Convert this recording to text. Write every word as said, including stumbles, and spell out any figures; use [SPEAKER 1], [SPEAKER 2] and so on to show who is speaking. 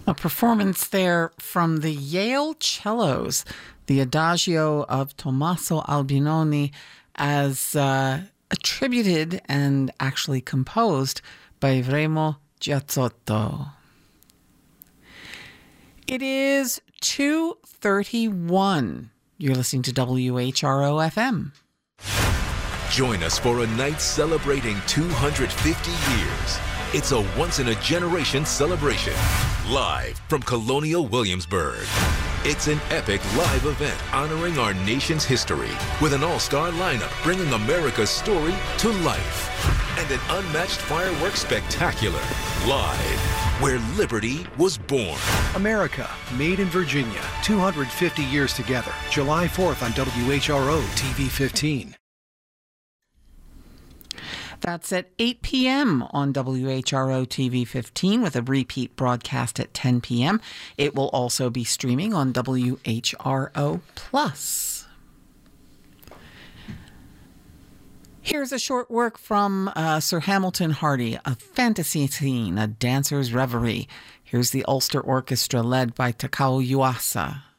[SPEAKER 1] A performance there from the Yale Cellos, the Adagio of Tommaso Albinoni, as uh, attributed and actually composed by Remo Giazzotto. It is two thirty-one. You're listening to W H R O F M.
[SPEAKER 2] Join us for a night celebrating two hundred fifty years. It's a once-in-a-generation celebration, live from Colonial Williamsburg. It's an epic live event honoring our nation's history with an all-star lineup bringing America's story to life. And an unmatched fireworks spectacular, live, where liberty was born.
[SPEAKER 3] America, made in Virginia, two hundred fifty years together. July fourth on W H R O T V fifteen.
[SPEAKER 1] That's at eight p.m. on W H R O T V fifteen with a repeat broadcast at ten p.m. It will also be streaming on W H R O Plus. Here's a short work from uh, Sir Hamilton Hardy, A Fantasy Scene, A Dancer's Reverie. Here's the Ulster Orchestra led by Takao Yuasa.